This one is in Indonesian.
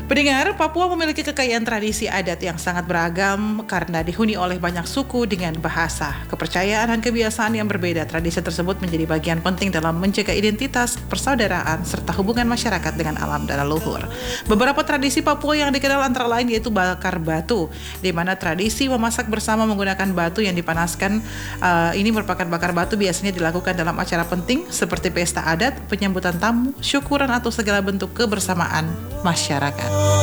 Pendengar, Papua memiliki kekayaan tradisi adat yang sangat beragam karena dihuni oleh banyak suku dengan bahasa, kepercayaan dan kebiasaan yang berbeda. Tradisi tersebut menjadi bagian penting dalam menjaga identitas, persaudaraan, serta hubungan masyarakat dengan alam dan leluhur. Beberapa tradisi Papua yang dikenal antara lain yaitu bakar batu, di mana tradisi memasak bersama menggunakan batu yang dipanaskan. Ini merupakan bakar batu biasanya dilakukan dalam acara penting seperti pesta adat, penyambutan tamu, syukuran atau segala bentuk kebersamaan masyarakat.